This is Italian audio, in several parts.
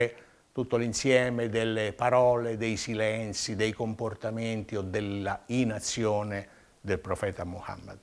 tutto l'insieme delle parole, dei silenzi, dei comportamenti o della inazione del profeta Muhammad.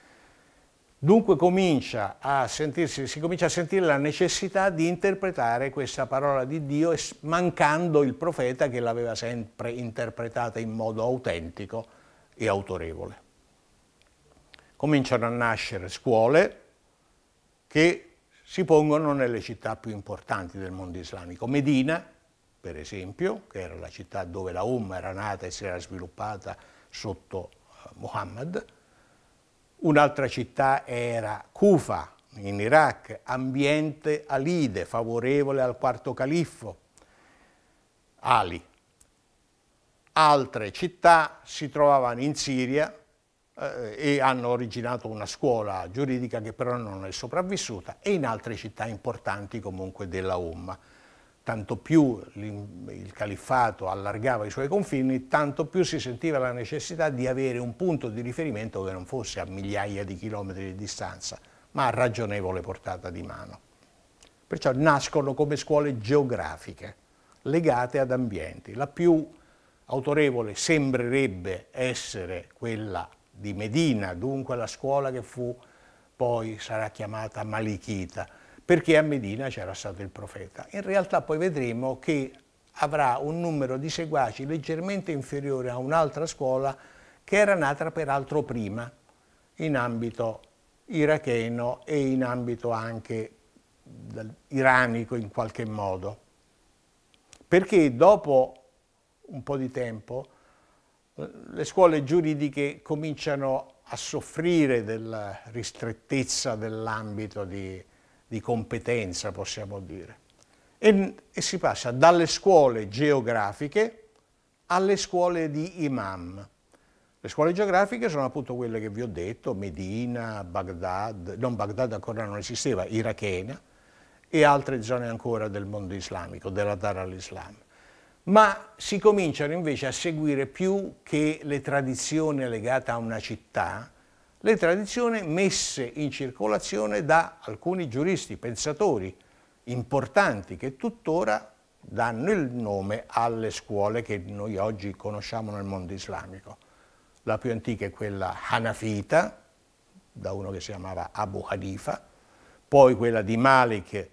Dunque si comincia a sentire la necessità di interpretare questa parola di Dio, mancando il profeta che l'aveva sempre interpretata in modo autentico e autorevole. Cominciano a nascere scuole che si pongono nelle città più importanti del mondo islamico. Medina, per esempio, che era la città dove la Umma era nata e si era sviluppata sotto Muhammad. Un'altra città era Kufa, in Iraq, ambiente alide, favorevole al quarto califfo, Ali. Altre città si trovavano in Siria e hanno originato una scuola giuridica che però non è sopravvissuta, e in altre città importanti comunque della Umma. Tanto più il califfato allargava i suoi confini, tanto più si sentiva la necessità di avere un punto di riferimento che non fosse a migliaia di chilometri di distanza, ma a ragionevole portata di mano. Perciò nascono come scuole geografiche, legate ad ambienti. La più autorevole sembrerebbe essere quella di Medina, dunque la scuola che poi sarà chiamata Malikita, perché a Medina c'era stato il profeta. In realtà poi vedremo che avrà un numero di seguaci leggermente inferiore a un'altra scuola che era nata peraltro prima, in ambito iracheno e in ambito anche iranico in qualche modo. Perché dopo un po' di tempo le scuole giuridiche cominciano a soffrire della ristrettezza dell'ambito di competenza, possiamo dire, e si passa dalle scuole geografiche alle scuole di imam. Le scuole geografiche sono appunto quelle che vi ho detto, Medina, Baghdad, non Baghdad ancora non esisteva, irachena, e altre zone ancora del mondo islamico, della Dar al-Islam. Ma si cominciano invece a seguire più che le tradizioni legate a una città, le tradizioni messe in circolazione da alcuni giuristi, pensatori importanti che tuttora danno il nome alle scuole che noi oggi conosciamo nel mondo islamico. La più antica è quella Hanafita, da uno che si chiamava Abu Hanifa, poi quella di Malik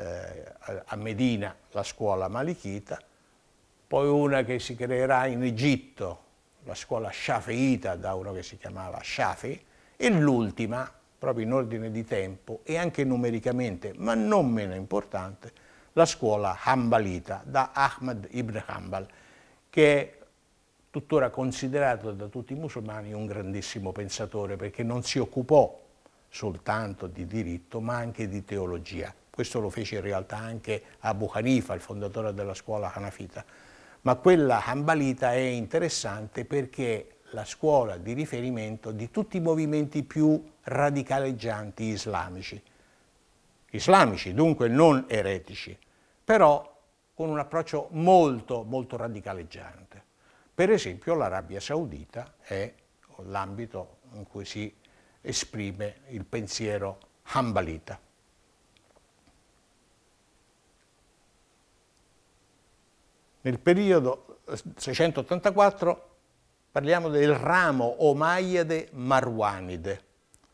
a Medina, la scuola Malikita, poi una che si creerà in Egitto, la scuola Shafi'ita, da uno che si chiamava Shafi, e l'ultima, proprio in ordine di tempo e anche numericamente, ma non meno importante, la scuola Hanbalita, da Ahmad ibn Hanbal, che è tuttora considerato da tutti i musulmani un grandissimo pensatore, perché non si occupò soltanto di diritto, ma anche di teologia. Questo lo fece in realtà anche Abu Hanifa, il fondatore della scuola Hanafita. Ma quella Hanbalita è interessante perché è la scuola di riferimento di tutti i movimenti più radicaleggianti islamici. Islamici, dunque non eretici, però con un approccio molto, molto radicaleggiante. Per esempio l'Arabia Saudita è l'ambito in cui si esprime il pensiero Hanbalita. Nel periodo 684 parliamo del ramo Omayyade Marwanide.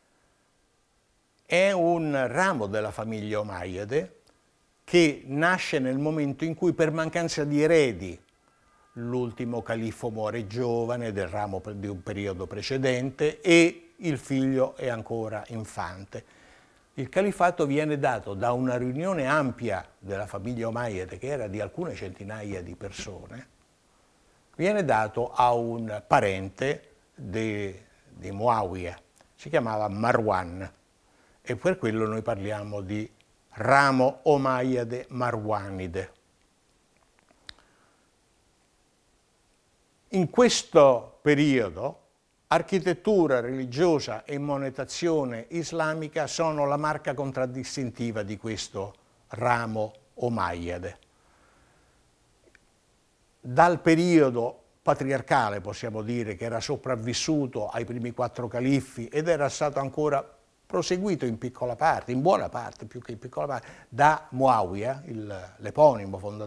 È un ramo della famiglia Omayyade che nasce nel momento in cui, per mancanza di eredi, l'ultimo califfo muore giovane del ramo di un periodo precedente e il figlio è ancora infante. Il califfato viene dato da una riunione ampia della famiglia Omayyade, che era di alcune centinaia di persone, viene dato a un parente di Muawiyah, si chiamava Marwan, e per quello noi parliamo di ramo Omayyade Marwanide. In questo periodo architettura religiosa e monetazione islamica sono la marca contraddistintiva di questo ramo Omayyade. Dal periodo patriarcale, possiamo dire, che era sopravvissuto ai primi 4 califfi ed era stato ancora proseguito in piccola parte, in buona parte, più che in piccola parte, da Muawiyah, l'eponimo fondatore